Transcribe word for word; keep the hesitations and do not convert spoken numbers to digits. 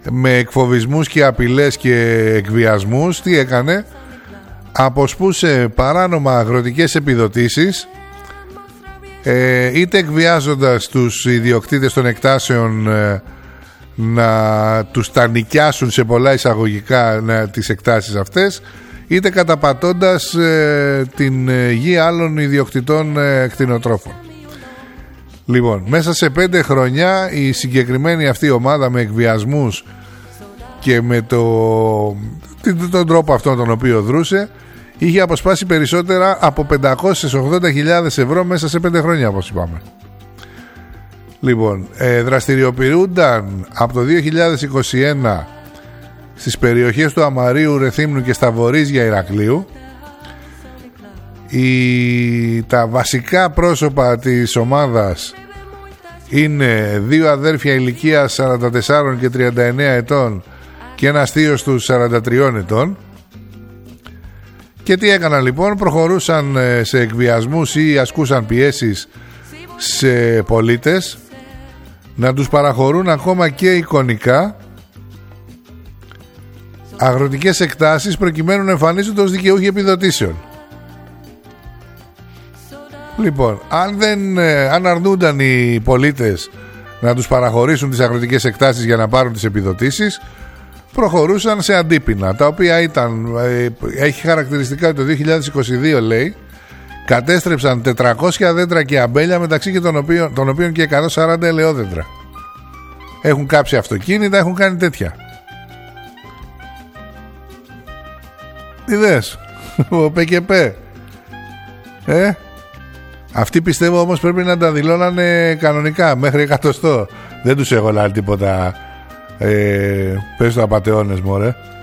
με εκφοβισμούς και απειλές και εκβιασμούς, τι έκανε? Αποσπούσε παράνομα αγροτικές επιδοτήσεις, ε, είτε εκβιάζοντας τους ιδιοκτήτες των εκτάσεων ε, να τους τα νοικιάσουν σε πολλά εισαγωγικά να, τις εκτάσεις αυτές, είτε καταπατώντας ε, την ε, γη άλλων ιδιοκτητών ε, κτηνοτρόφων. Λοιπόν, μέσα σε πέντε χρόνια η συγκεκριμένη αυτή ομάδα με εκβιασμούς και με το, τον τρόπο αυτόν τον οποίο δρούσε, είχε αποσπάσει περισσότερα από πεντακόσιες ογδόντα χιλιάδες ευρώ μέσα σε πέντε χρόνια, όπως είπαμε. Λοιπόν, ε, δραστηριοποιούνταν από το δύο χιλιάδες είκοσι ένα στις περιοχές του Αμαρίου, Ρεθύμνου και Σταβορίζια Ηρακλείου. Η, τα βασικά πρόσωπα της ομάδας είναι δύο αδέρφια ηλικίας σαράντα τέσσερα και τριάντα εννέα ετών και ένας θείος τους σαράντα τρία ετών. Και τι έκαναν λοιπόν? Προχωρούσαν σε εκβιασμούς ή ασκούσαν πιέσεις σε πολίτες να τους παραχωρούν ακόμα και εικονικά αγροτικές εκτάσεις προκειμένου να εμφανίζονται ως δικαιούχοι επιδοτήσεων. Λοιπόν, αν, δεν, αν αρνούνταν οι πολίτες να τους παραχωρήσουν τις αγροτικές εκτάσεις για να πάρουν τις επιδοτήσεις, προχωρούσαν σε αντίπεινα, τα οποία ήταν, έχει χαρακτηριστικά το δύο χιλιάδες είκοσι δύο, λέει, κατέστρεψαν τετρακόσια δέντρα και αμπέλια, μεταξύ και των οποίων, των οποίων και εκατόν σαράντα ελαιόδέντρα. Έχουν κάψει αυτοκίνητα, έχουν κάνει τέτοια. Είδες, ο ΠΚΠ. Ε, αυτοί πιστεύω όμως πρέπει να τα δηλώνανε κανονικά μέχρι εκατοστό. Δεν τους έχω λάβει τίποτα. Ε, πες το απατεώνες, μωρέ.